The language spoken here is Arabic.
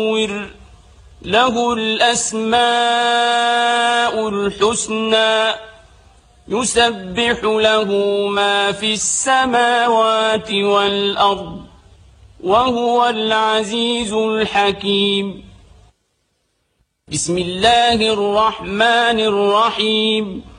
له الأسماء الحسنى يسبح له ما في السماوات والأرض وهو العزيز الحكيم. بسم الله الرحمن الرحيم.